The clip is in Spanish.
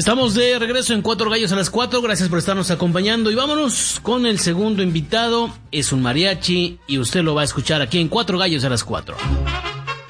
Estamos de regreso en Cuatro Gallos a las 4. Gracias por estarnos acompañando y vámonos con el segundo invitado. Es un mariachi y usted lo va a escuchar aquí en Cuatro Gallos a las 4.